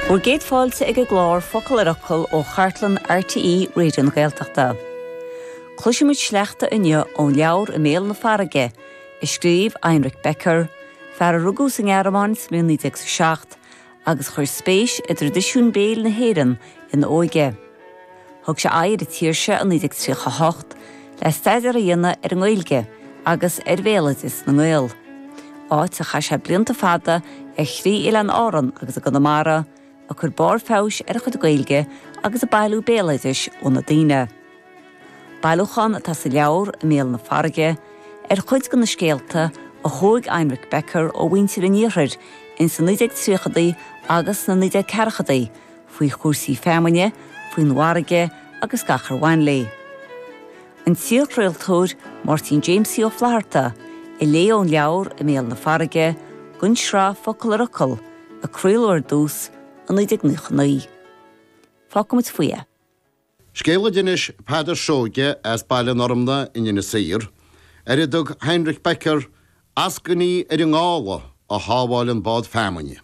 Bhur géad fáilte ag glár focail arachil ó chartlan RTE réidir na Gaeltachta. Cluisimid sleachta inne ón leabhar i méal na farraige, i scríb Heinrich Becker, fear a rugú sa ngearmáin 1967, agus chuir spéis i tradiisiún béal na héireann in óige. Thug sé air i tíirse an 1938 le staidir a dhéanana ar an Gaeilge agus ar bhéalad is na Gael. Áit a chaise blianta fada ar chrí ile an áran agus a Conamara, a chur bar fáis ar chud Gaeilge agus a bailú béalaitis ó na daoine. Bailúchan atá sa leabhar i méal na farraige, ar chuid go na scéalta a thóg Heinrich Becker ó bhaintear an íothir in sa 1930 agus na 1940 faoi chórsaí féamaine, faoi nhuaraige agus gachar bhainlé. An tíorchraoltóir Martin Jamesí ó Phláirte i lé ón leabhar i méal na farraige, gunn srá focail arachil a craolúir dús an 1999. Fácamid faoie. Scéile dinis Pádar Sóge as baile normda in na saoir, dug Heinrich Becker ascaní ar an gála a hábháilin bád féamaine.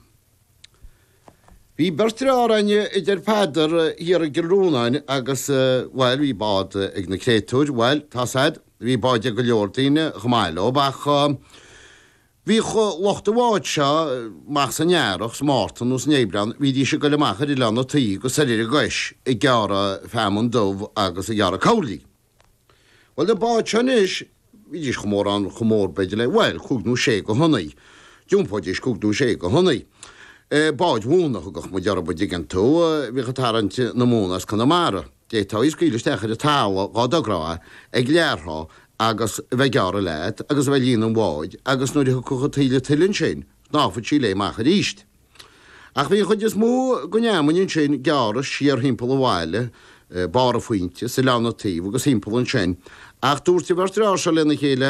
Bhí bertir áraine idir Pádar hir a gilrúnain agus bhí bád ag na créitúir, tá said, bhí báide go leordaine chamáile bach bhí lochta bháid seo meach san nearach smártan ús nébran, bhí dí se go le machar i leanna taí go sarir a gais i geara féamann dómh agus i geara cawlí. Wel, de báid seo níos, bhí dís chumór an chumór beidir le, chugnú sé go honnaí. Dúmpáid is chugnú sé go honnaí. Báid húnach go mo dearab dig an tú, bhí chatarant na múnas Conamara. Détá is gíilistechar a tála gádagrá ag léarthá agus bheith geara leid, agus bheith líon an bháid, agus nuair chucha tíle tilinn sin, náfud sí le machar íst. Ach bhí chud is mú go neamainn sin geara siar himpeall a bháile, bar a faointe, sa leanna tíomh agus himpeall an sin. Ach dúirtí bhartar ása lena chéile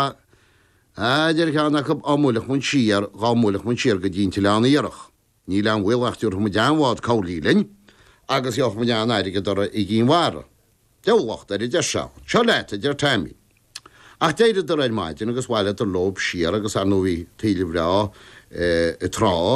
idir cheannach amúlach mun siar, gámúlach mun siar go dínta leanna iarach. Ní lean bhfuilachtiúr mu deanhád cawlílinn, agus joch mu dean airige dora i gín mhara. Deolacht ar i de seo, seo leita dear taimí. Ach déidir ar ein maidin agus bhile ar lob siar agus anúí tíle bhrá i trá